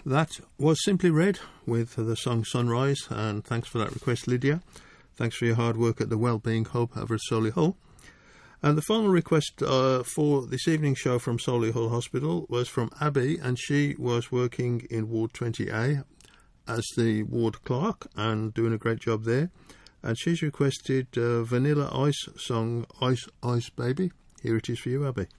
That was Simply Red with the song Sunrise, and thanks for that request, Lydia. Thanks for your hard work at the Wellbeing Hub over at Solihull. And the final request for this evening's show from Solihull Hospital was from Abby, and she was working in Ward 20A as the ward clerk and doing a great job there. And she's requested Vanilla Ice song Ice Ice Baby. Here it is for you, Abby.